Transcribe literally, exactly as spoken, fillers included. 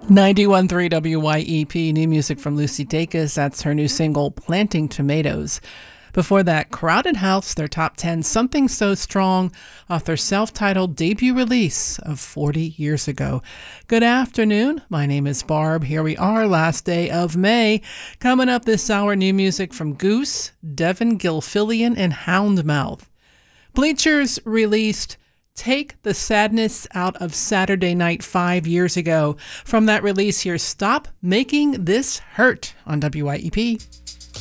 ninety-one point three W Y E P, new music from Lucy Dacus. That's her new single, Planting Tomatoes. Before that, Crowded House, their top ten, Something So Strong, off their self-titled debut release of forty years ago. Good afternoon. My name is Barb. Here we are, last day of May. Coming up this hour, new music from Goose, Devin Gilfillian, and Houndmouth. Bleachers released Take the Sadness Out of Saturday Night five years ago. From that release, here's Stop Making This Hurt on W Y E P.